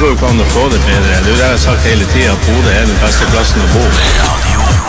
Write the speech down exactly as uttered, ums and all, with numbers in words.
går jo ikke an å få det bedre. Det er jo det jeg har sagt hele tiden, at Bodø er den beste plassen å bo.